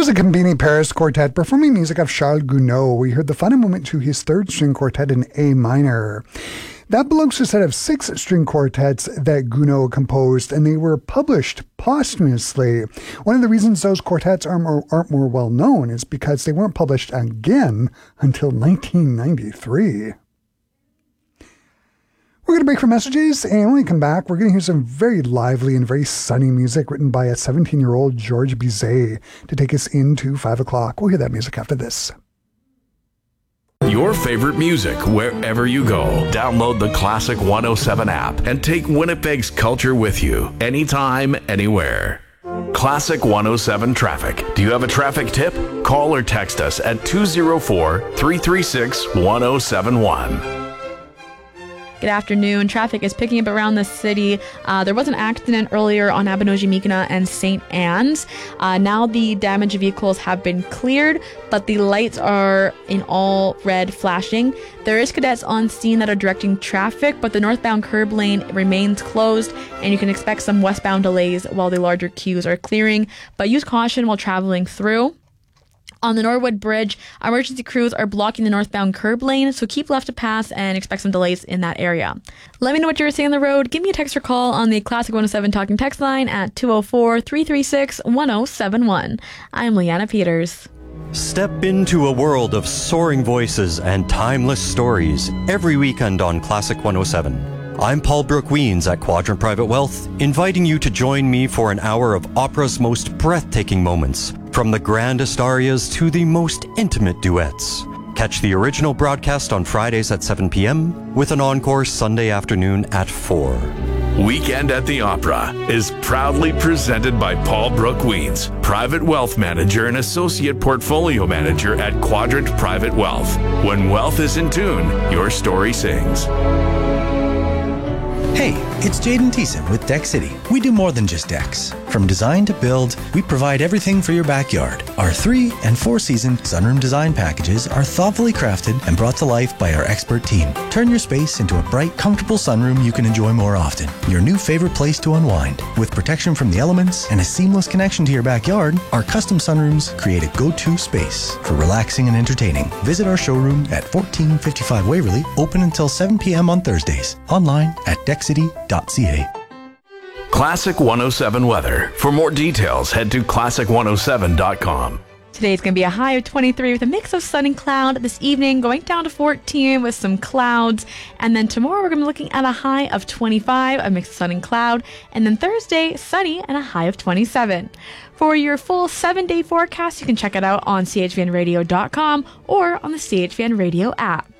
was a Combini Paris Quartet performing music of Charles Gounod. We heard the final movement to his third string quartet in A minor. That belongs to a set of 6 string quartets that Gounod composed, and they were published posthumously. One of the reasons those quartets aren't more well known is because they weren't published again until 1993. We're going to break for messages, and when we come back, we're going to hear some very lively and very sunny music written by a 17-year-old George Bizet to take us into 5 o'clock. We'll hear that music after this. Your favorite music wherever you go. Download the Classic 107 app and take Winnipeg's culture with you anytime, anywhere. Classic 107 Traffic. Do you have a traffic tip? Call or text us at 204-336-1071. Good afternoon. Traffic is picking up around the city. There was an accident earlier on Abinogi-Mikina and St. Anne's. Now the damaged vehicles have been cleared, but the lights are in all red flashing. There is cadets on scene that are directing traffic, but the northbound curb lane remains closed, and you can expect some westbound delays while the larger queues are clearing. But use caution while traveling through. On the Norwood Bridge, emergency crews are blocking the northbound curb lane, so keep left to pass and expect some delays in that area. Let me know what you're seeing on the road. Give me a text or call on the Classic 107 Talking Text line at 204-336-1071. I'm Leanna Peters. Step into a world of soaring voices and timeless stories every weekend on Classic 107. I'm Paul Brooke Weens at Quadrant Private Wealth, inviting you to join me for an hour of opera's most breathtaking moments, from the grandest arias to the most intimate duets. Catch the original broadcast on Fridays at 7 p.m. with an encore Sunday afternoon at 4. Weekend at the Opera is proudly presented by Paul Brooke Weens, Private Wealth Manager and Associate Portfolio Manager at Quadrant Private Wealth. When wealth is in tune, your story sings. Hey, it's Jaden Thiessen with Deck City. We do more than just decks. From design to build, we provide everything for your backyard. Our 3- and 4-season sunroom design packages are thoughtfully crafted and brought to life by our expert team. Turn your space into a bright, comfortable sunroom you can enjoy more often. Your new favorite place to unwind. With protection from the elements and a seamless connection to your backyard, our custom sunrooms create a go-to space for relaxing and entertaining. Visit our showroom at 1455 Waverly, open until 7 p.m. on Thursdays. Online at deckcity.ca. Classic 107 weather. For more details, head to classic107.com. Today it's going to be a high of 23 with a mix of sun and cloud. This evening going down to 14 with some clouds. And then tomorrow we're going to be looking at a high of 25, a mix of sun and cloud. And then Thursday, sunny and a high of 27. For your full 7-day forecast, you can check it out on chvnradio.com or on the CHVN Radio app.